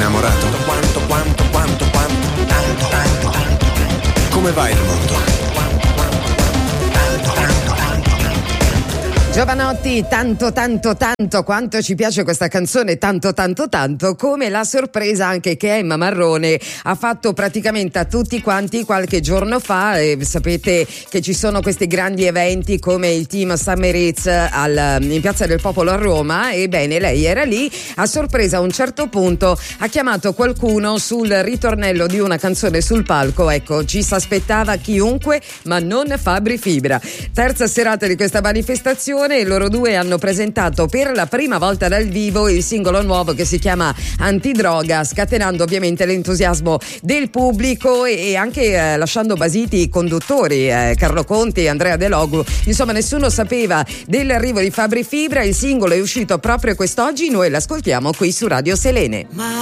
innamorato? Quanto, tanto. Come va il mondo? Giovanotti, tanto, quanto ci piace questa canzone, tanto, come la sorpresa anche che Emma Marrone ha fatto praticamente a tutti quanti qualche giorno fa. Sapete che ci sono questi grandi eventi come il Team Summer Hits in Piazza del Popolo a Roma. Ebbene, lei era lì, a sorpresa a un certo punto ha chiamato qualcuno sul ritornello di una canzone sul palco. Ecco, ci si aspettava chiunque, ma non Fabri Fibra. Terza serata di questa manifestazione. Loro due hanno presentato per la prima volta dal vivo il singolo nuovo che si chiama Antidroga, scatenando ovviamente l'entusiasmo del pubblico e anche lasciando basiti i conduttori, Carlo Conti e Andrea De Logu. Insomma, nessuno sapeva dell'arrivo di Fabri Fibra. Il singolo è uscito proprio quest'oggi, noi l'ascoltiamo qui su Radio Selene.